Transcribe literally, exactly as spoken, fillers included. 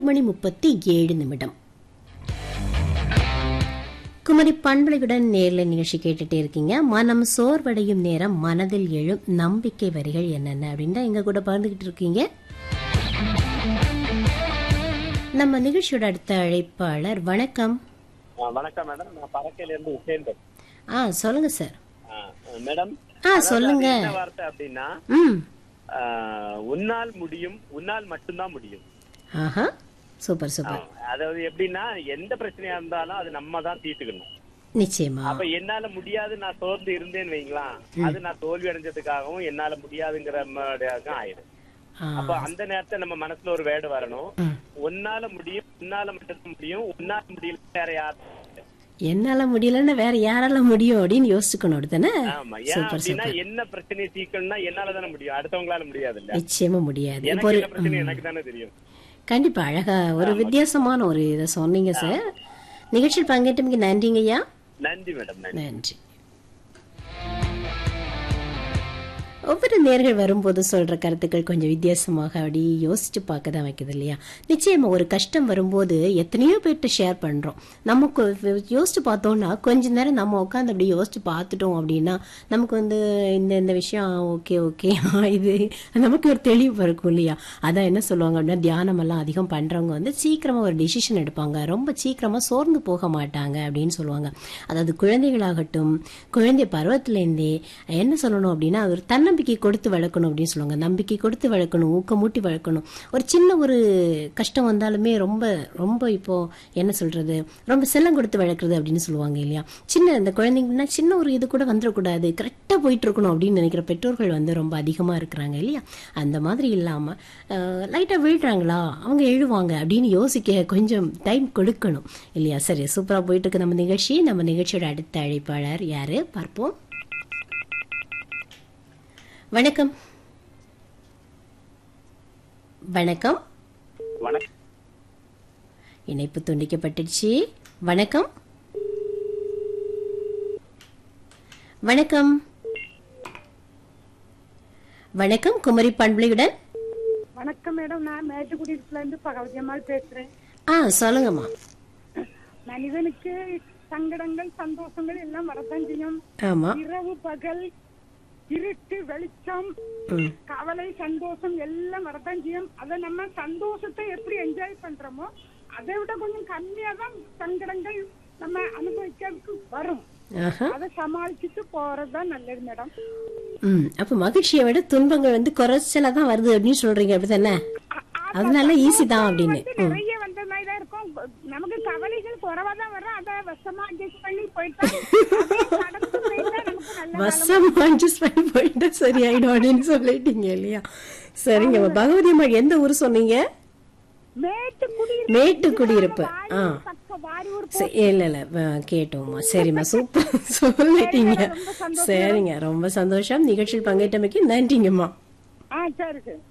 மணி முப்பத்தி ஏழு நிமிடம். குமரி பண்பலையுடன் நேர்ல நிகழ்ச்சி கேட்டுட்டே இருக்கீங்க. மனம் சோர்வடையும் நேரம் மனதில் எழும் நம்பிக்கை வரிகள் என்னென்ன அப்படின்னு எங்க கூட பகிர்ந்துகிட்டு இருக்கீங்க. நம்ம நிகழ்ச்சியோட அடுத்த அழைப்பாளர். வணக்கம். வணக்கம் மேடம், நான் பறக்கையில இருந்து உசேன். ஆ சொல்லுங்க சார். மேடம் ஆ சொல்லுங்க. என்ன வார்த்தை அப்படின்னா, ம் உன்னால் முடியும், உன்னால் மட்டும்தான் முடியும். ஆஹா, சூப்பர் சூப்பர். அதாவது எப்படின்னா, எந்த பிரச்சனையா இருந்தாலும் அது நம்ம தான் தீர்த்துக்கணும். நிச்சயமா. அப்ப என்னால முடியாது நான் சோர்ந்து இருந்தேன்னு வைங்களா, அது நான் தோல்வி அடைஞ்சதுக்காகவும் என்னால முடியாதுங்கிற ஆயிடும். அப்ப அந்த நேரத்தை நம்ம மனசுல ஒரு வேர்டு வரணும். உன்னால முடியும், உன்னால மட்டும் முடியும், உன்னால முடியல வேற யாரும் என்னால முடியலன்னு வேற யாரால முடியும் அப்படின்னு யோசிச்சுக்கணும் தானே. ஆமா, ஏன் அப்படின்னா என்ன பிரச்சனையை தீர்க்கணும்னா என்னால தானே முடியும், அடுத்தவங்களால முடியாது இல்ல. நிச்சயமா முடியாது. எனக்கு என்ன பிரச்சனை எனக்கு தானே தெரியும். கண்டிப்பா அழகா ஒரு வித்தியாசமான ஒரு இதை சொன்னீங்க சார். நிகழ்ச்சியில் பங்கேற்றமைக்கு நன்றிங்க ஐயா. நன்றி மேடம். நன்றி. ஒவ்வொரு நேர்கள் வரும்போது சொல்ற கருத்துக்கள் கொஞ்சம் வித்தியாசமாக அப்படி யோசிச்சு பார்க்க தான் வைக்குது இல்லையா. நிச்சயமா ஒரு கஷ்டம் வரும்போது எத்தனையோ பேர்கிட்ட ஷேர் பண்றோம். நமக்கு யோசிச்சு பார்த்தோம்னா கொஞ்ச நேரம் நம்ம உட்காந்து அப்படி யோசிச்சு பார்த்துட்டோம் அப்படின்னா நமக்கு வந்து இந்த இந்த விஷயம் ஓகே ஓகே இது நமக்கு ஒரு தெளிவு இருக்கும் இல்லையா. அதான் என்ன சொல்லுவாங்க அப்படின்னா, தியானம் எல்லாம் அதிகம் பண்றவங்க வந்து சீக்கிரமா ஒரு டிசிஷன் எடுப்பாங்க, ரொம்ப சீக்கிரமா சோர்ந்து போக மாட்டாங்க அப்படின்னு சொல்லுவாங்க. அதாவது குழந்தைகளாகட்டும், குழந்தை பருவத்திலேருந்தே என்ன சொல்லணும் அப்படின்னா, ஒரு தன்னை நம்பிக்கை கொடுத்து வளர்க்கணும் அப்படின்னு சொல்லுவாங்க. நம்பிக்கை கொடுத்து வளர்க்கணும், ஊக்கமூட்டி வளர்க்கணும். ஒரு சின்ன ஒரு கஷ்டம் வந்தாலுமே ரொம்ப ரொம்ப இப்போ என்ன சொல்றது, ரொம்ப செல்லம் கொடுத்து வளர்க்குறது அப்படின்னு சொல்லுவாங்க இல்லையா. சின்ன இந்த குழந்தைங்கன்னா சின்ன ஒரு இது கூட வந்துடக்கூடாது, கரெக்டா போயிட்டு இருக்கணும் அப்படின்னு நினைக்கிற பெற்றோர்கள் வந்து ரொம்ப அதிகமா இருக்கிறாங்க இல்லையா. அந்த மாதிரி இல்லாம லைட்டா விழுறாங்களா அவங்க எழுவாங்க அப்படின்னு யோசிக்க கொஞ்சம் டைம் கொடுக்கணும் இல்லையா. சரி, சூப்பரா போயிட்டு இருக்கு நம்ம நிகழ்ச்சி. நம்ம நிகழ்ச்சியோட அடுத்த அழைப்பாளர் யாரு பார்ப்போம். வணக்கம். வணக்கம். வணக்கம். இணைப்பு துண்டிக்கப்பட்டுச்சு. வணக்கம். வணக்கம். வணக்கம். குமரி பண்பலையுடன். வணக்கம் மேடம், நான் மேட்டுக்குடியில இருந்து பகவதியம்மாள் பேசுறேன். ஆ சொல்லுங்கம்மா. மனிதனுக்கு சங்கடங்கள் சந்தோஷங்கள் எல்லாம் வரத்தான் செய்யும். ஆமா. இரவு பகல், இருட்டு வெளிச்சம், கவலை சந்தோஷம் எல்லாம் வரத்தான் செய்யும். அதை நம்ம சந்தோஷத்தை எப்படி என்ஜாய் பண்றோமோ அதை விட கொஞ்சம் கம்மியா தான் சங்கடங்கள் நம்ம அனுபவிக்கிறதுக்கு வரும். அதை சமாளிச்சுட்டு போறதுதான் நல்லது மேடம். ம் அப்ப மகிழ்ச்சியை விட துன்பங்கள் வந்து குறைச்சலா தான் வருது அப்படின்னு சொல்றீங்க, அப்படித்தானே? அதனால ஈஸி தான் அப்படின்னு. நிறைய வந்த மாதிரி தான் இருக்கும். நமக்கு கவலைகள் குறைவா தான் வரும். அதை வசமா அட்ஜஸ்ட் பண்ணி போயிட்டா வசமா அட்ஜஸ்ட் பண்ணி போயிட்டா சரியாயிடும் அப்படின்னு சொல்லிட்டீங்க இல்லையா. சரிங்க. பகவதி அம்மா எந்த ஊர் சொன்னீங்க? மேட்டுக்குடியிருப்பு. ஆ இல்ல இல்ல கேட்டோம்மா. சரிம்மா, சூப்பர் சொல்லிட்டீங்க. சரிங்க, ரொம்ப சந்தோஷம். நிகழ்ச்சியில் பங்கேற்றமைக்கு நன்றிங்கம்மா. ஆ சரி சரி.